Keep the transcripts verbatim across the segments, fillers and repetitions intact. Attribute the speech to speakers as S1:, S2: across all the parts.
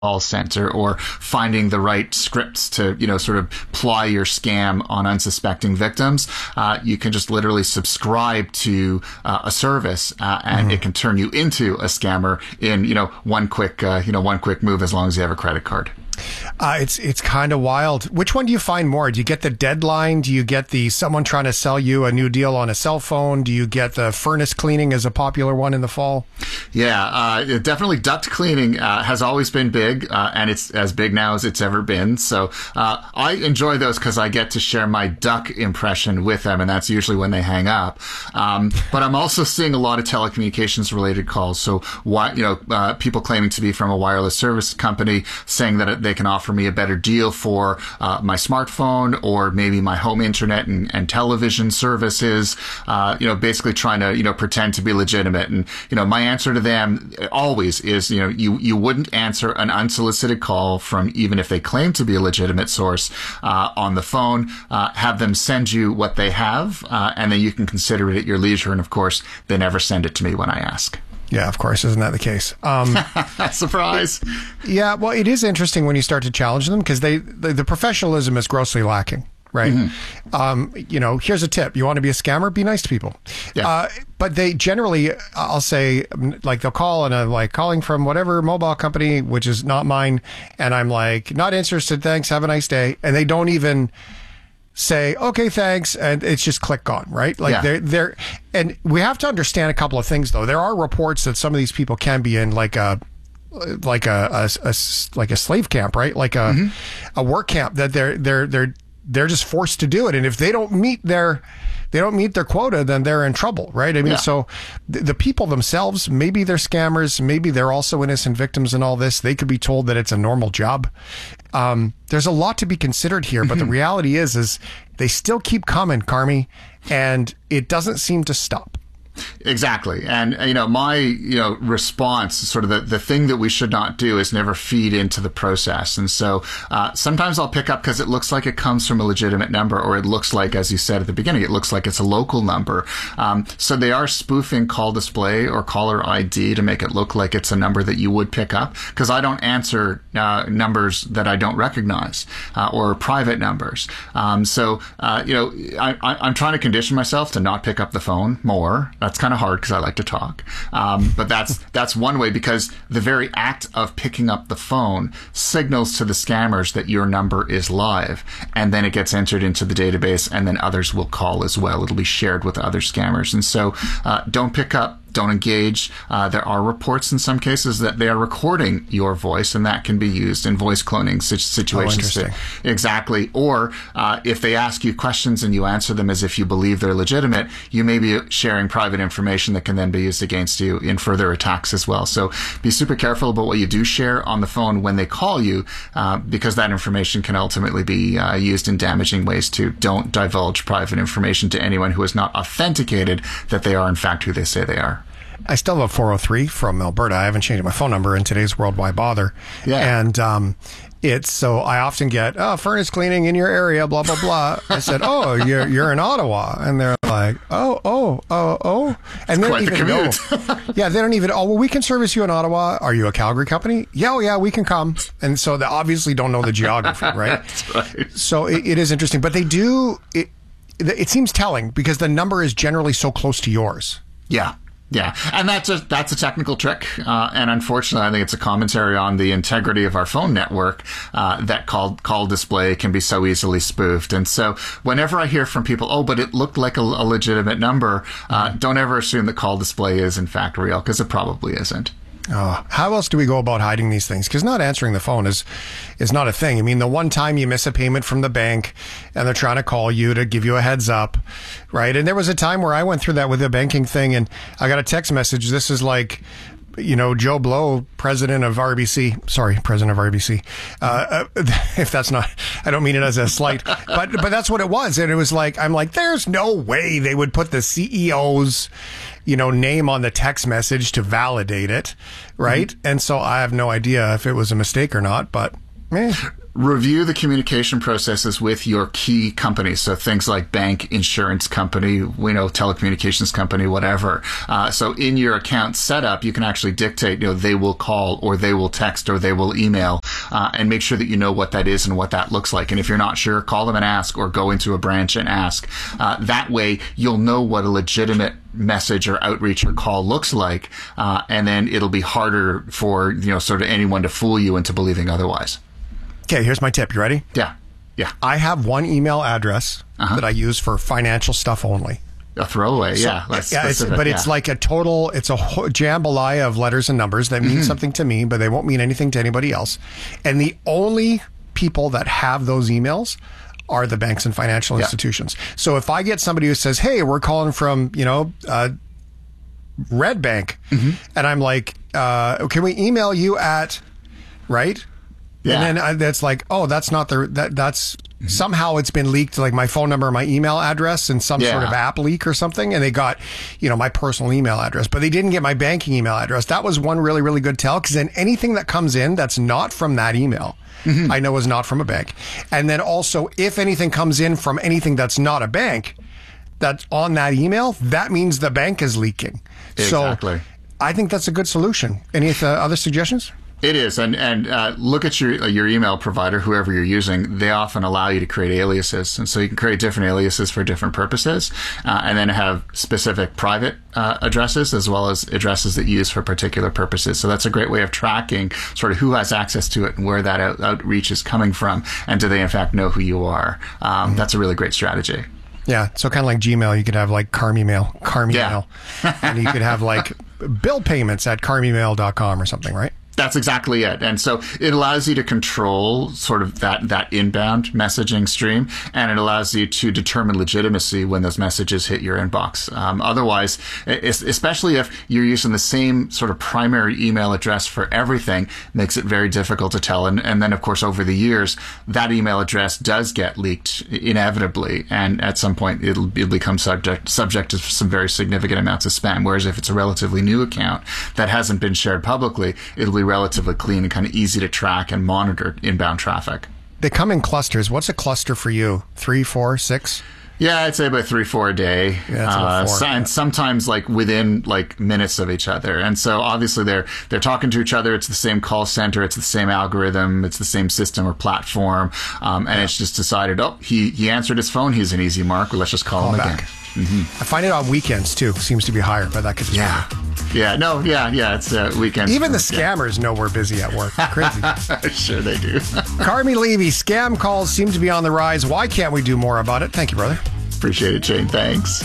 S1: call center, or finding the right scripts to, you know, sort of ply your scam on unsuspecting victims. Uh, you can just literally subscribe to uh, a service, uh, and mm-hmm. it can turn you into a scammer in, you know, one quick, uh, you know, one quick move, as long as you have a credit card.
S2: Uh, it's it's kind of wild. Which one do you find more? Do you get the deadline? Do you get the someone trying to sell you a new deal on a cell phone? Do you get the furnace cleaning as a popular one in the fall?
S1: Yeah, uh, definitely duct cleaning uh, has always been big, uh, and it's as big now as it's ever been. So uh, I enjoy those because I get to share my duck impression with them, and that's usually when they hang up. Um, but I'm also seeing a lot of telecommunications related calls. So why, you know, uh, people claiming to be from a wireless service company saying that they can offer me a better deal for uh, my smartphone, or maybe my home internet and, and television services, uh, you know, basically trying to, you know, pretend to be legitimate. And, you know, my answer to them always is, you know, you, you wouldn't answer an unsolicited call from, even if they claim to be a legitimate source, uh, on the phone. Uh, have them send you what they have, uh, and then you can consider it at your leisure. And of course, they never send it to me when I ask.
S2: Yeah, of course. Isn't that the case? Um,
S1: Surprise.
S2: Yeah, well, it is interesting when you start to challenge them, because they the, the professionalism is grossly lacking, right? Mm-hmm. Um, you know, here's a tip. You want to be a scammer? Be nice to people. Yeah. Uh, but they generally, I'll say, like, they'll call and I'm like, calling from whatever mobile company, which is not mine. And I'm like, not interested. Thanks. Have a nice day. And they don't even say, okay, thanks, and it's just click on, right? Like yeah. they're, they're, and we have to understand a couple of things, though. There are reports that some of these people can be in like a, like a, a, a like a slave camp, right? Like a, mm-hmm. a work camp, that they're, they're, they're, they're just forced to do it. And if they don't meet their, they don't meet their quota, then they're in trouble, right? I mean, yeah. so the, the people themselves, maybe they're scammers, maybe they're also innocent victims in all this. They could be told that it's a normal job. Um, there's a lot to be considered here, but the reality is, is they still keep coming, Carmi, and it doesn't seem to stop.
S1: Exactly. And, you know, my, you know, response, sort of the, the thing that we should not do is never feed into the process. And so uh, sometimes I'll pick up because it looks like it comes from a legitimate number, or it looks like, as you said at the beginning, it looks like it's a local number. Um, so they are spoofing call display or caller I D to make it look like it's a number that you would pick up, because I don't answer uh, numbers that I don't recognize, uh, or private numbers. Um, so, uh, you know, I, I, I'm trying to condition myself to not pick up the phone more. That's kind of hard because I like to talk. Um, but that's that's one way, because the very act of picking up the phone signals to the scammers that your number is live, and then it gets entered into the database, and then others will call as well. It'll be shared with other scammers. And so uh, don't pick up. Don't engage. Uh, there are reports in some cases that they are recording your voice, and that can be used in voice cloning situations.
S2: Oh,
S1: exactly. Or uh, if they ask you questions and you answer them as if you believe they're legitimate, you may be sharing private information that can then be used against you in further attacks as well. So be super careful about what you do share on the phone when they call you, uh, because that information can ultimately be uh, used in damaging ways too. Don't divulge private information to anyone who has not authenticated that they are in fact who they say they are.
S2: I still have a four oh three from Alberta. I haven't changed my phone number in today's worldwide bother.
S1: Yeah.
S2: And um, it's so I often get, oh, furnace cleaning in your area, blah, blah, blah. I said, oh, you're you're in Ottawa. And they're like, oh, oh, oh, oh. And they don't even know. Yeah, they don't even, oh, well, we can service you in Ottawa. Are you a Calgary company? Yeah, oh, yeah, we can come. And so they obviously don't know the geography, right?
S1: That's right.
S2: So it, it is interesting. But they do, it, it seems telling, because the number is generally so close to yours.
S1: Yeah. Yeah, and that's a that's a technical trick, uh, and unfortunately, I think it's a commentary on the integrity of our phone network, uh, that call call display can be so easily spoofed. And so, whenever I hear from people, oh, but it looked like a, a legitimate number, uh, don't ever assume the call display is in fact real, because it probably isn't.
S2: Oh, how else do we go about hiding these things? Because not answering the phone is is not a thing. I mean, the one time you miss a payment from the bank and they're trying to call you to give you a heads up, right? And there was a time where I went through that with a banking thing, and I got a text message. This is like, you know, Joe Blow, president of R B C. Sorry, president of R B C. Uh, if that's not, I don't mean it as a slight, but but that's what it was. And it was like, I'm like, there's no way they would put the C E O's, you know, name on the text message to validate it, right? Mm-hmm. And so I have no idea if it was a mistake or not, but eh.
S1: review the communication processes with your key companies. So things like bank, insurance company, we know telecommunications company, whatever. Uh, so in your account setup, you can actually dictate, you know, they will call or they will text or they will email, uh, and make sure that you know what that is and what that looks like. And if you're not sure, call them and ask, or go into a branch and ask. Uh, that way you'll know what a legitimate message or outreach or call looks like. Uh, and then it'll be harder for, you know, sort of anyone to fool you into believing otherwise.
S2: Okay, here's my tip. You ready?
S1: Yeah. Yeah.
S2: I have one email address uh-huh. that I use for financial stuff only.
S1: A throwaway,
S2: so,
S1: yeah. That's
S2: yeah, it's, but
S1: yeah.
S2: it's like a total, it's a jambalaya of letters and numbers that mean mm-hmm. something to me, but they won't mean anything to anybody else. And the only people that have those emails are the banks and financial yeah. institutions. So if I get somebody who says, hey, we're calling from, you know, uh, Red Bank, mm-hmm. and I'm like, uh, can we email you at, right? Yeah. And then I, that's like, oh, that's not the, that that's, mm-hmm. somehow it's been leaked, like my phone number, my email address, and some yeah. sort of app leak or something. And they got, you know, my personal email address, but they didn't get my banking email address. That was one really, really good tell, because then anything that comes in that's not from that email, mm-hmm. I know is not from a bank. And then also, if anything comes in from anything that's not a bank, that's on that email, that means the bank is leaking.
S1: Exactly.
S2: So I think that's a good solution. Any uh, other suggestions?
S1: It is, and and uh, look at your your email provider, whoever you're using. They often allow you to create aliases, and so you can create different aliases for different purposes, uh, and then have specific private uh, addresses as well as addresses that you use for particular purposes. So that's a great way of tracking sort of who has access to it and where that out- outreach is coming from, and do they in fact know who you are. Um, mm-hmm. That's a really great strategy.
S2: Yeah, so kind of like Gmail, you could have like Carmemail, Carmemail, yeah. and you could have like bill payments at carmemail dot com or something, right?
S1: That's exactly it. And so it allows you to control sort of that, that inbound messaging stream, and it allows you to determine legitimacy when those messages hit your inbox. Um, otherwise, especially if you're using the same sort of primary email address for everything, makes it very difficult to tell. And, and then, of course, over the years, that email address does get leaked inevitably. And at some point, it'll, it'll become subject, subject to some very significant amounts of spam. Whereas if it's a relatively new account that hasn't been shared publicly, it'll be relatively clean and kind of easy to track and monitor inbound traffic.
S2: They come in clusters. What's a cluster for you? Three, four, six?
S1: Yeah, I'd say about three, four a day.
S2: Yeah, that's about four.
S1: Uh, and
S2: yeah.
S1: sometimes like within like minutes of each other. And so obviously they're they're talking to each other. It's the same call center. It's the same algorithm. It's the same system or platform. Um, and yeah. it's just decided, oh, he, he answered his phone. He's an easy mark. Well, let's just call, call him back. Again. Mm-hmm.
S2: I find it on weekends too. Seems to be higher, but that could just
S1: yeah, be. yeah, no, yeah, yeah. It's uh, weekends.
S2: Even the scammers yeah. know we're busy at work. Crazy.
S1: Sure, they do.
S2: Carmi Levy, scam calls seem to be on the rise. Why can't we do more about it? Thank you, brother.
S1: Appreciate it, Shane. Thanks.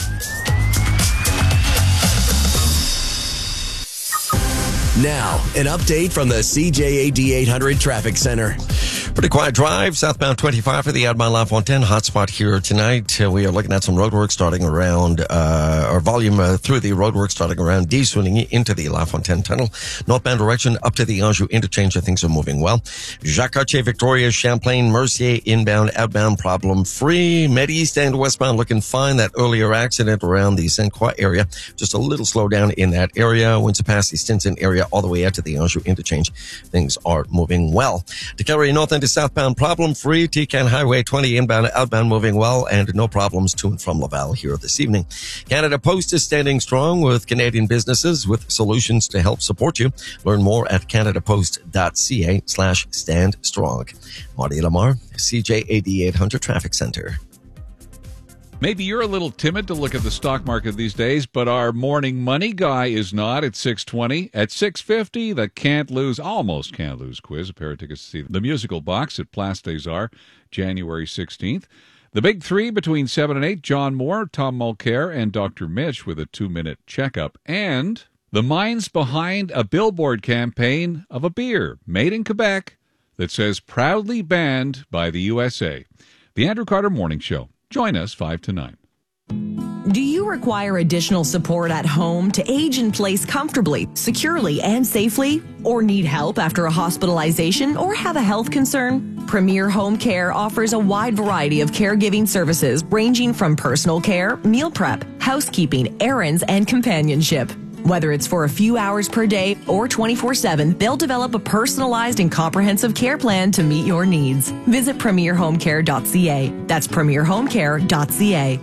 S3: Now, an update from the C J A D eight hundred Traffic Center. Pretty quiet drive, southbound twenty-five for the Admiral LaFontaine. Hotspot here tonight. Uh, we are looking at some roadwork starting around, uh, or volume uh, through the roadwork starting around D, swinging into the LaFontaine Tunnel. Northbound direction up to the Anjou interchange. Things are moving well. Jacques Cartier, Victoria, Champlain, Mercier, inbound, outbound, problem free. Med East and westbound looking fine. That earlier accident around the Saint Croix area, just a little slowdown in that area. Windsor past the Stinson area all the way out to the Anjou interchange. Things are moving well. To Calgary North and to southbound, problem free. T-Can Highway twenty inbound, outbound moving well, and no problems to and from Laval here this evening. Canada Post is standing strong with Canadian businesses with solutions to help support you. Learn more at canadapost.ca slash stand strong. Marty Lamar, C J A D eight hundred Traffic Center.
S4: Maybe you're a little timid to look at the stock market these days, but our morning money guy is not at six twenty. At six fifty, the Can't Lose, almost Can't Lose quiz. A pair of tickets to see the musical box at Place des Arts, January sixteenth. The big three between seven and eight, John Moore, Tom Mulcair, and Doctor Mitch with a two-minute checkup. And the minds behind a billboard campaign of a beer made in Quebec that says proudly banned by the U S A. The Andrew Carter Morning Show. Join us five to nine.
S5: Do you require additional support at home to age in place comfortably, securely, and safely? Or need help after a hospitalization or have a health concern? Premier Home Care offers a wide variety of caregiving services ranging from personal care, meal prep, housekeeping, errands, and companionship. Whether it's for a few hours per day or twenty-four seven, they'll develop a personalized and comprehensive care plan to meet your needs. Visit premier home care dot c a. That's premier home care dot c a.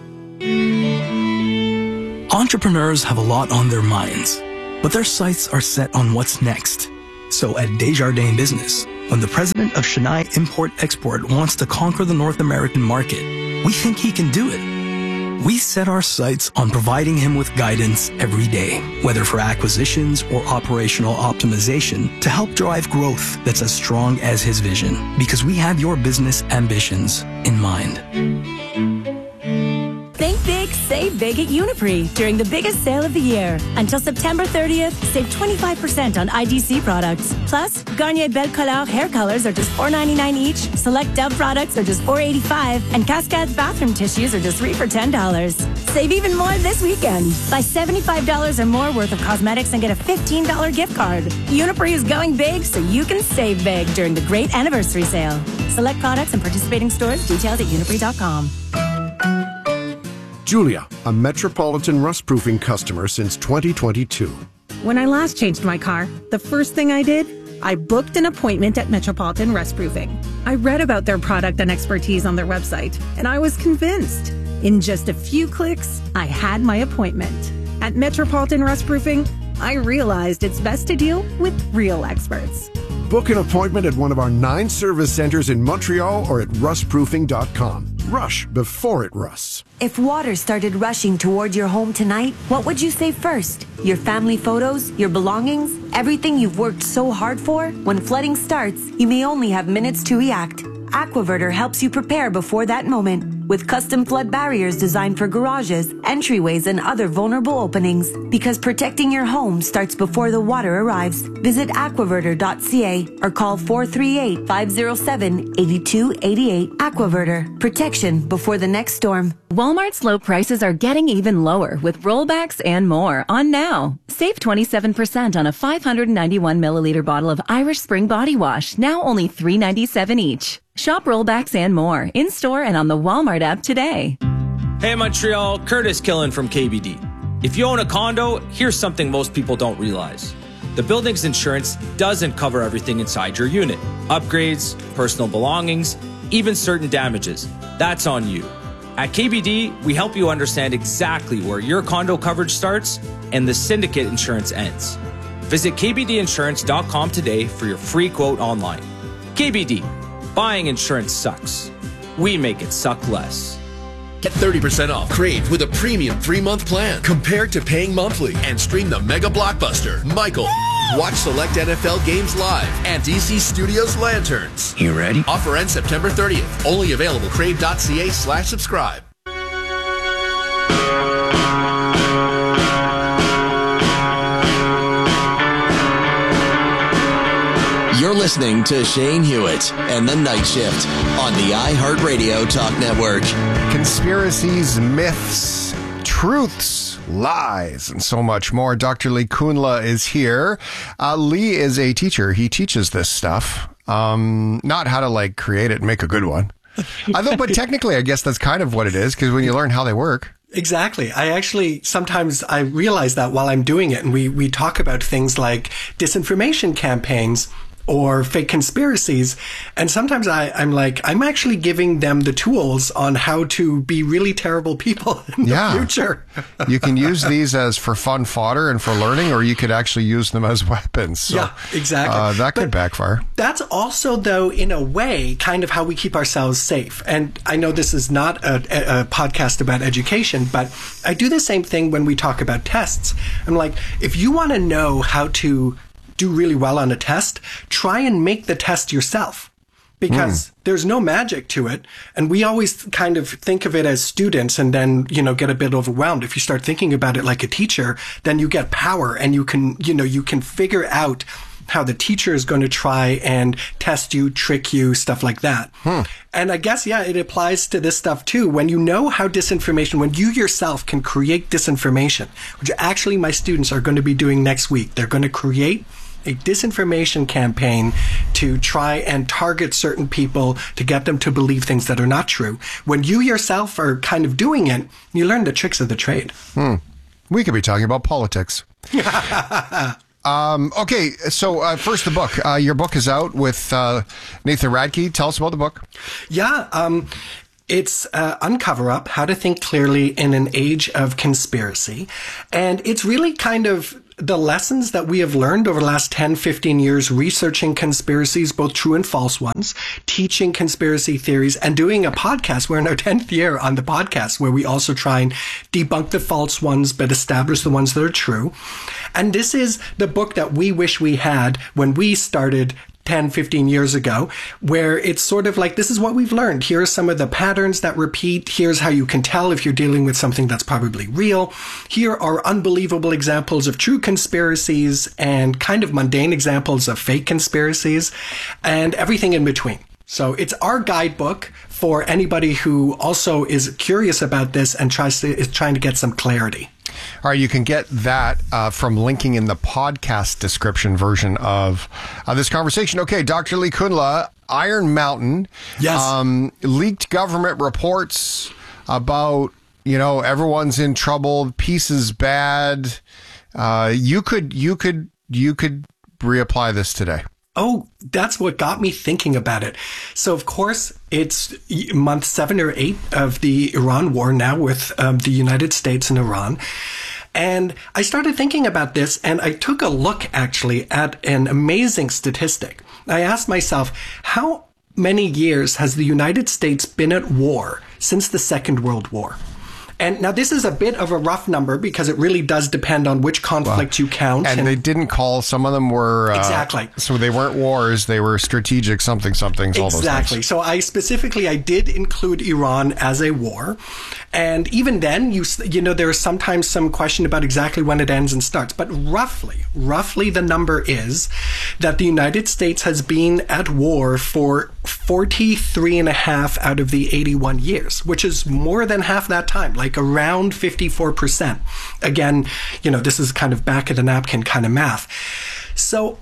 S6: Entrepreneurs have a lot on their minds, but their sights are set on what's next. So at Desjardins Business, when the president of Chennai Import-Export wants to conquer the North American market, we think he can do it. We set our sights on providing him with guidance every day, whether for acquisitions or operational optimization, to help drive growth that's as strong as his vision, because we have your business ambitions in mind.
S7: Think big, save big at Uniprix during the biggest sale of the year. Until September thirtieth, save twenty-five percent on I D C products. Plus, Garnier Belle Color hair colors are just four ninety-nine each, select Dove products are just four eighty-five, and Cascade bathroom tissues are just three for ten dollars. Save even more this weekend. Buy seventy-five dollars or more worth of cosmetics and get a fifteen dollars gift card. Uniprix is going big so you can save big during the great anniversary sale. Select products and participating stores, details at uniprix dot com.
S8: Julia, a Metropolitan rust-proofing customer since twenty twenty-two.
S9: When I last changed my car, the first thing I did, I booked an appointment at Metropolitan Rust-Proofing. I read about their product and expertise on their website, and I was convinced. In just a few clicks, I had my appointment. At Metropolitan Rust-Proofing, I realized it's best to deal with real experts.
S8: Book an appointment at one of our nine service centers in Montreal or at rust proofing dot com. Rush before it rusts.
S10: If water started rushing toward your home tonight, what would you save first? Your family photos? Your belongings? Everything you've worked so hard for? When flooding starts, you may only have minutes to react. Aquaverter helps you prepare before that moment with custom flood barriers designed for garages, entryways, and other vulnerable openings. Because protecting your home starts before the water arrives. Visit aquaverter dot c a or call four three eight, five zero seven, eight two eight eight. Aquaverter. Protection before the next storm.
S11: Walmart's low prices are getting even lower with rollbacks and more on now. Save twenty-seven percent on a five hundred ninety-one milliliter bottle of Irish Spring Body Wash, now only three ninety-seven each. Shop rollbacks and more in-store and on the Walmart app today.
S12: Hey Montreal, Curtis Killen from K B D. If you own a condo, here's something most people don't realize. The building's insurance doesn't cover everything inside your unit. Upgrades, personal belongings, even certain damages. That's on you. At K B D, we help you understand exactly where your condo coverage starts and the syndicate insurance ends. Visit k b d insurance dot com today for your free quote online. K B D. Buying insurance sucks. We make it suck less.
S13: Get thirty percent off Crave with a premium three-month plan compared to paying monthly, and stream the mega blockbuster, Michael. Watch select N F L games live and D C Studios Lanterns.
S14: You ready?
S13: Offer ends September thirtieth. Only available crave dot c a slash subscribe.
S3: You're listening to Shane Hewitt and the Night Shift on the iHeartRadio Talk Network.
S2: Conspiracies, myths, truths, lies, and so much more. Doctor Lee Kunla is here. Uh, Lee is a teacher. He teaches this stuff. Um, not how to like create it and make a good one. Although, but technically, I guess that's kind of what it is, because when you learn how they work.
S15: Exactly. I actually, sometimes I realize that while I'm doing it, and we, we talk about things like disinformation campaigns or fake conspiracies. And sometimes I, I'm like, I'm actually giving them the tools on how to be really terrible people in
S2: yeah.
S15: the future.
S2: You can use these as for fun fodder and for learning, or you could actually use them as weapons. So,
S15: yeah, exactly.
S2: Uh, that could but backfire.
S15: That's also, though, in a way, kind of how we keep ourselves safe. And I know this is not a, a, a podcast about education, but I do the same thing when we talk about tests. I'm like, if you want to know how to do really well on a test, try and make the test yourself, because mm. there's no magic to it. And we always kind of think of it as students and then, you know, get a bit overwhelmed. If you start thinking about it like a teacher, then you get power and you can, you know, you can figure out how the teacher is going to try and test you, trick you, stuff like that. Hmm. And I guess, yeah, it applies to this stuff too. When you know how disinformation, when you yourself can create disinformation, which actually my students are going to be doing next week, they're going to create a disinformation campaign to try and target certain people to get them to believe things that are not true. When you yourself are kind of doing it, you learn the tricks of the trade.
S2: Hmm. We could be talking about politics. um, okay, so uh, first the book. Uh, your book is out with uh, Nathan Radke. Tell us about the book.
S15: Yeah, um, it's uh, Uncover Up, How to Think Clearly in an Age of Conspiracy. And it's really kind of the lessons that we have learned over the last ten, fifteen years researching conspiracies, both true and false ones, teaching conspiracy theories, and doing a podcast. We're in our tenth year on the podcast where we also try and debunk the false ones, but establish the ones that are true. And this is the book that we wish we had when we started ten, fifteen years ago, where it's sort of like, this is what we've learned. Here are some of the patterns that repeat. Here's how you can tell if you're dealing with something that's probably real. Here are unbelievable examples of true conspiracies and kind of mundane examples of fake conspiracies and everything in between. So it's our guidebook for anybody who also is curious about this and tries to, is trying to get some clarity.
S2: All right, you can get that uh, from linking in the podcast description version of uh, this conversation. Okay, Doctor Lee Kunla, Iron Mountain.
S15: Yes.
S2: Um, leaked government reports about, you know, everyone's in trouble, peace is bad. Uh, you could, you could, you could reapply this today.
S15: Oh, that's what got me thinking about it. So, of course, it's month seven or eight of the Iran war now with um, the United States and Iran. And I started thinking about this, and I took a look, actually, at an amazing statistic. I asked myself, how many years has the United States been at war since the Second World War? And now this is a bit of a rough number because it really does depend on which conflict well, you count.
S2: And, and they didn't call, some of them were... Uh,
S15: exactly.
S2: So they weren't wars, they were strategic something somethings, all
S15: exactly.
S2: those things.
S15: So I specifically, I did include Iran as a war. And even then, you you know, there is sometimes some question about exactly when it ends and starts. But roughly, roughly the number is that the United States has been at war for forty-three and a half out of the eighty-one years, which is more than half that time, like around fifty-four percent. Again, you know, this is kind of back of the napkin kind of math. So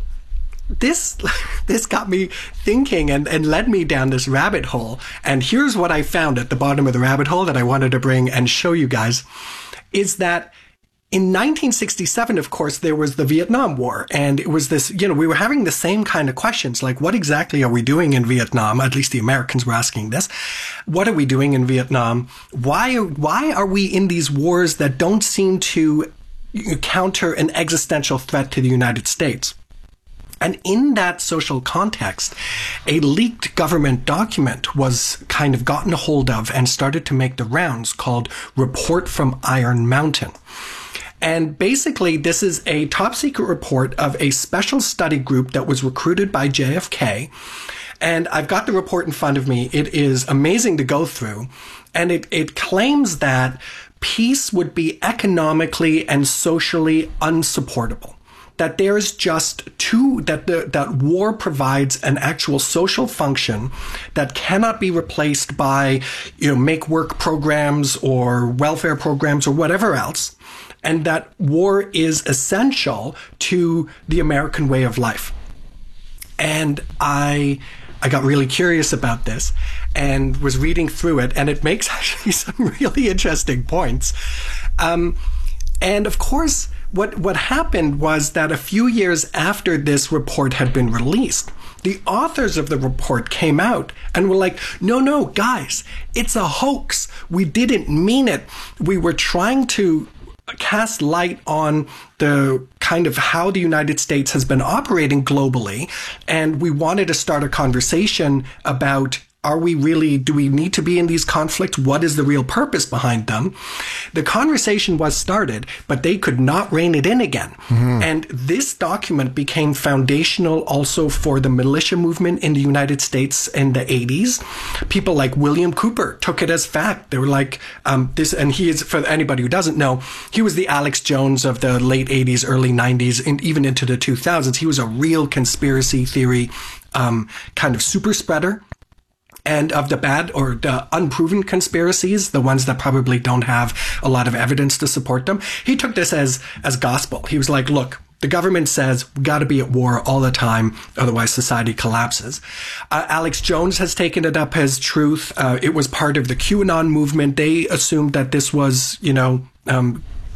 S15: this this got me thinking and, and led me down this rabbit hole. And here's what I found at the bottom of the rabbit hole that I wanted to bring and show you guys, is that in nineteen sixty-seven, of course, there was the Vietnam War. And it was this, you know, we were having the same kind of questions, like what exactly are we doing in Vietnam? At least the Americans were asking this. What are we doing in Vietnam? Why, why are we in these wars that don't seem to counter an existential threat to the United States? And in that social context, a leaked government document was kind of gotten a hold of and started to make the rounds called Report from Iron Mountain. And basically, this is a top secret report of a special study group that was recruited by J F K. And I've got the report in front of me. It is amazing to go through. And it, it claims that peace would be economically and socially unsupportable. That there's just too, that the, that war provides an actual social function that cannot be replaced by, you know, make work programs or welfare programs or whatever else. And that war is essential to the American way of life. And I, I got really curious about this and was reading through it, and it makes actually some really interesting points. Um, and of course, What what happened was that a few years after this report had been released, the authors of the report came out and were like, no, no, guys, it's a hoax. We didn't mean it. We were trying to cast light on the kind of how the United States has been operating globally. And we wanted to start a conversation about, are we really, do we need to be in these conflicts? What is the real purpose behind them? The conversation was started, but they could not rein it in again. Mm-hmm. And this document became foundational also for the militia movement in the United States in the eighties. People like William Cooper took it as fact. They were like, um, this, and he is, for anybody who doesn't know, he was the Alex Jones of the late eighties, early nineties, and even into the two thousands. He was a real conspiracy theory um, kind of super spreader. And of the bad or the unproven conspiracies, the ones that probably don't have a lot of evidence to support them, he took this as as gospel. He was like, look, the government says we got to be at war all the time, otherwise society collapses. Uh, Alex Jones has taken it up as truth. Uh, it was part of the QAnon movement. They assumed that this was, you know, um,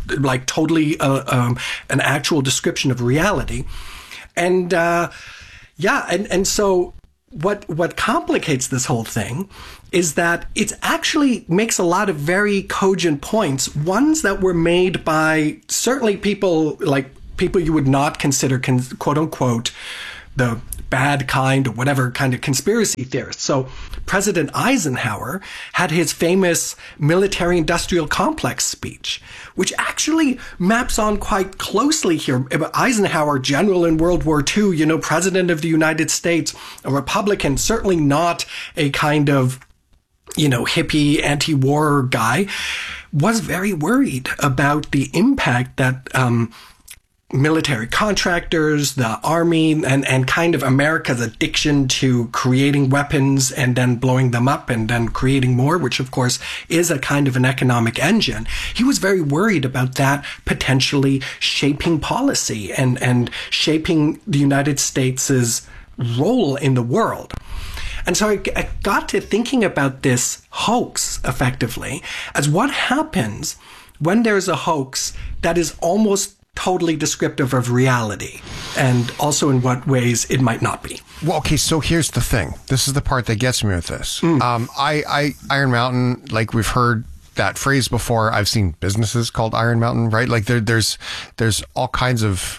S15: like totally uh, um, an actual description of reality. And uh, yeah, and, and so what what complicates this whole thing is that it actually makes a lot of very cogent points, ones that were made by certainly people like people you would not consider con- quote unquote the bad kind or whatever kind of conspiracy theorists. So President Eisenhower had his famous military industrial complex speech, which actually maps on quite closely here. Eisenhower, general in World War Two, you know, president of the United States, a Republican, certainly not a kind of, you know, hippie anti-war guy, was very worried about the impact that, um, military contractors, the army, and, and kind of America's addiction to creating weapons and then blowing them up and then creating more, which of course is a kind of an economic engine. He was very worried about that potentially shaping policy and, and shaping the United States' role in the world. And so I, I got to thinking about this hoax effectively as what happens when there's a hoax that is almost totally descriptive of reality, and also in what ways it might not be.
S2: Well, okay, so here's the thing. This is the part that gets me with this. Mm. Um, I, I, Iron Mountain, like we've heard that phrase before. I've seen businesses called Iron Mountain, right? Like there, there's, there's all kinds of,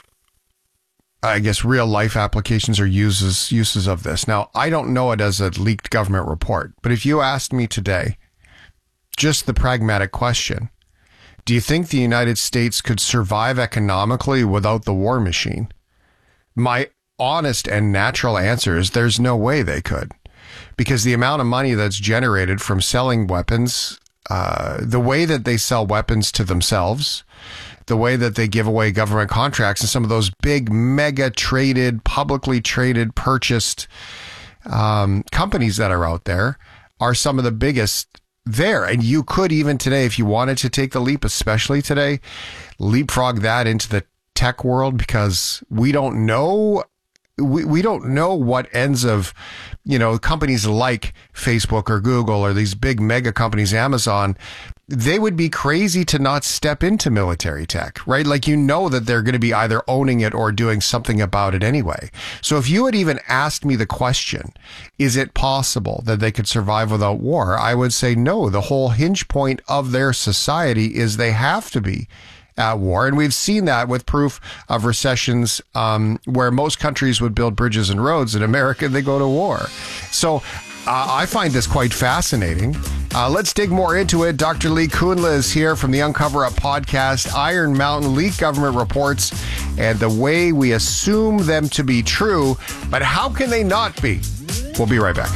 S2: I guess, real life applications or uses, uses of this. Now, I don't know it as a leaked government report, but if you asked me today, just the pragmatic question, do you think the United States could survive economically without the war machine? My honest and natural answer is there's no way they could, because the amount of money that's generated from selling weapons, uh, the way that they sell weapons to themselves, the way that they give away government contracts, and some of those big mega traded, publicly traded, purchased um, companies that are out there are some of the biggest there. And you could even today, if you wanted to take the leap, especially today, leapfrog that into the tech world, because we don't know, we, we don't know what ends of, you know, companies like Facebook or Google or these big mega companies, Amazon, they would be crazy to not step into military tech, right? Like, you know that they're going to be either owning it or doing something about it anyway. So if you had even asked me the question, is it possible that they could survive without war? I would say no. The whole hinge point of their society is they have to be at war. And we've seen that with proof of recessions, um, where most countries would build bridges and roads. In America, they go to war. So Uh, I find this quite fascinating. Uh, let's dig more into it. Doctor Lee Kundla is here from the Uncover Up podcast, Iron Mountain, leaked government reports, and the way we assume them to be true. But how can they not be? We'll be right back.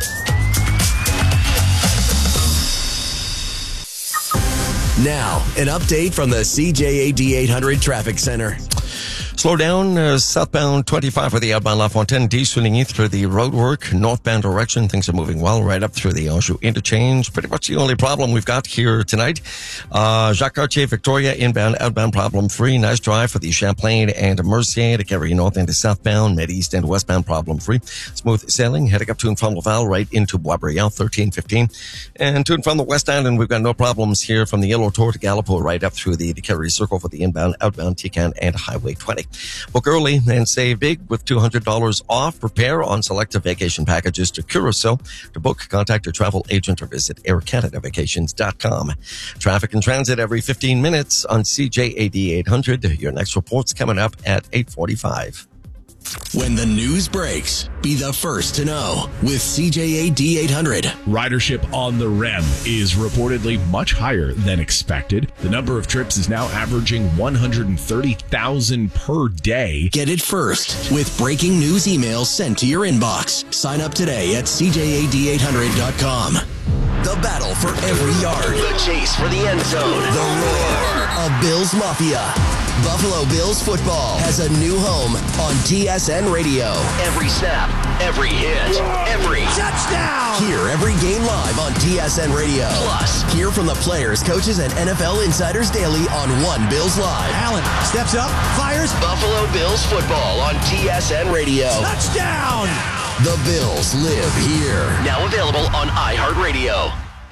S3: Now, an update from the C J A D eight hundred Traffic Center. Slow down uh, southbound twenty-five for the outbound La Fontaine, de-swinging through the roadwork, northbound direction. Things are moving well right up through the Anjou interchange. Pretty much the only problem we've got here tonight. Uh, Jacques Cartier, Victoria, inbound, outbound problem free. Nice drive for the Champlain and Mercier to carry you north into southbound, mid east and westbound problem free. Smooth sailing heading up to and from Laval right into Boisbriand, thirteen fifteen. And to and from the West Island, we've got no problems here from the Yellow Tour to Gallipo right up through the Carey Circle for the inbound, outbound T C A N and Highway twenty. Book early and save big with two hundred dollars off. Prepare on selective vacation packages to Curacao. To book, contact your travel agent or visit air canada vacations dot com. Traffic and transit every fifteen minutes on C J A D eight hundred. Your next report's coming up at eight forty-five.
S13: When the news breaks, be the first to know with C J A D eight hundred.
S14: Ridership on the R E M is reportedly much higher than expected. The number of trips is now averaging one hundred thirty thousand per day.
S13: Get it first with breaking news emails sent to your inbox. Sign up today at C J A D eight hundred dot com. The battle for every yard. The chase for the end zone. The roar of Bills Mafia. Buffalo Bills football has a new home on T S N Radio. Every snap, every hit, every touchdown. Hear every game live on T S N Radio. Plus, hear from the players, coaches, and N F L insiders daily on One Bills Live. Allen steps up, fires. Buffalo Bills football on T S N Radio. Touchdown. The Bills live here. Now available on iHeartRadio.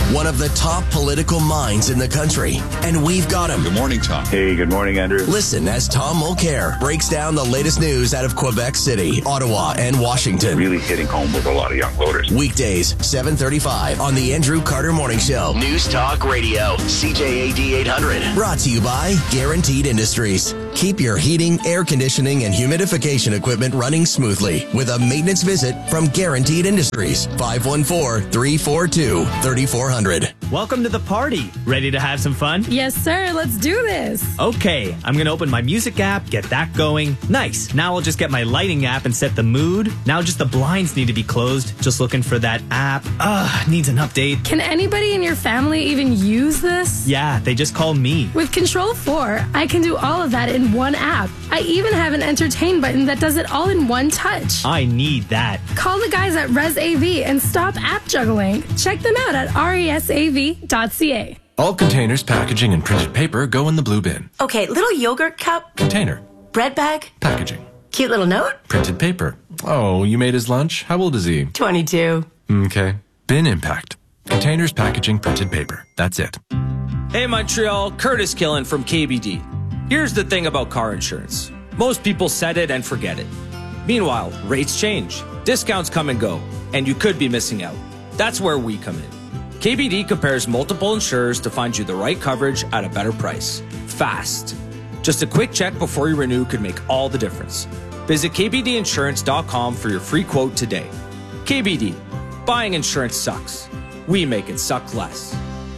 S3: one of the top political minds in the country, and we've got him.
S4: Good morning, Tom.
S16: Hey, good morning, Andrew.
S3: Listen as Tom Mulcair breaks down the latest news out of Quebec City, Ottawa, and Washington.
S16: Really hitting home with a lot of young voters.
S3: Weekdays, seven thirty-five on the Andrew Carter Morning Show. News Talk Radio, C J A D eight hundred. Brought to you by Guaranteed Industries. Keep your heating, air conditioning, and humidification equipment running smoothly with a maintenance visit from Guaranteed Industries. five one four, three four two, three four zero zero.
S17: Welcome to the party. Ready to have some fun?
S18: Yes, sir. Let's do this.
S17: Okay, I'm going to open my music app, get that going. Nice. Now I'll just get my lighting app and set the mood. Now just the blinds need to be closed. Just looking for that app. Ugh, needs an update.
S18: Can anybody in your family even use this?
S17: Yeah, they just call me.
S18: With Control four, I can do all of that in one app. I even have an entertain button that does it all in one touch.
S17: I need that.
S18: Call the guys at ResAV and stop app juggling. Check them out at resav dot c a.
S19: All containers, packaging, and printed paper go in the blue bin.
S20: Okay, little yogurt cup.
S19: Container.
S20: Bread bag.
S19: Packaging.
S20: Cute little note.
S19: Printed paper. Oh, you made his lunch? How old is he?
S20: twenty-two.
S19: Okay. Bin impact. Containers, packaging, printed paper. That's it.
S12: Hey Montreal, Curtis Killen from K B D. Here's the thing about car insurance. Most people set it and forget it. Meanwhile, rates change, discounts come and go, and you could be missing out. That's where we come in. K B D compares multiple insurers to find you the right coverage at a better price. Fast. Just a quick check before you renew could make all the difference. Visit k b d insurance dot com for your free quote today. K B D. Buying insurance sucks. We make it suck less.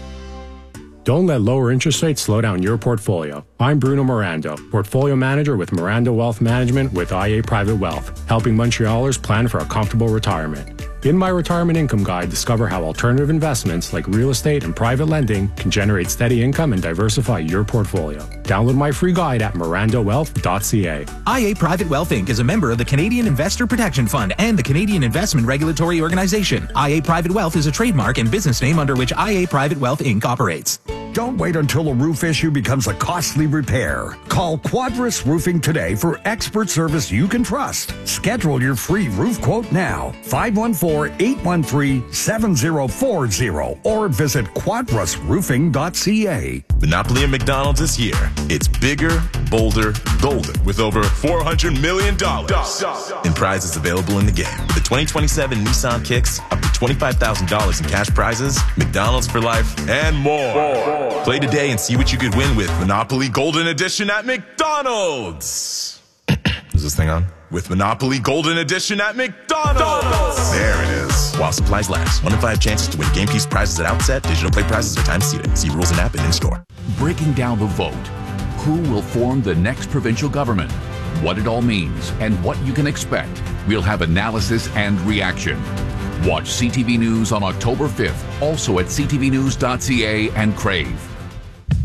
S21: Don't let lower interest rates slow down your portfolio. I'm Bruno Miranda, Portfolio Manager with Miranda Wealth Management with I A Private Wealth, helping Montrealers plan for a comfortable retirement. In my Retirement Income Guide, discover how alternative investments like real estate and private lending can generate steady income and diversify your portfolio. Download my free guide at miranda wealth dot c a.
S22: I A Private Wealth Incorporated is a member of the Canadian Investor Protection Fund and the Canadian Investment Regulatory Organization. I A Private Wealth is a trademark and business name under which I A Private Wealth Incorporated operates.
S23: Don't wait until a roof issue becomes a costly repair. Call Quadris Roofing today for expert service you can trust. Schedule your free roof quote now. five one four, eight one three, seven zero four zero or visit quadris roofing dot c a.
S24: Monopoly at McDonald's this year. It's bigger, bolder, golden with over four hundred million dollars in prizes available in the game. With the twenty twenty-seven Nissan Kicks, up to twenty-five thousand dollars in cash prizes, McDonald's for life, and more. Play today and see what you could win with Monopoly Golden Edition at McDonald's. Is this thing on? With Monopoly Golden Edition at McDonald's. There it is. While supplies last. One in five chances to win game piece prizes at outset. Digital play prizes are time seated. See rules and app and in store.
S25: Breaking down the vote. Who will form the next provincial government? What it all means and what you can expect. We'll have analysis and reaction. Watch C T V News on October fifth, also at c t v news dot c a and Crave.